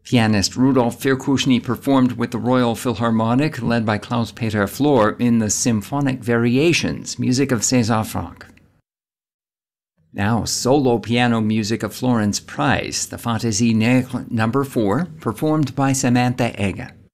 Pianist Rudolf Virkushny performed with the Royal Philharmonic, led by Klaus-Peter Flor, in the Symphonic Variations, music of César Franck. Now, solo piano music of Florence Price, the Fantaisie Nègre No. 4, performed by Samantha Egge.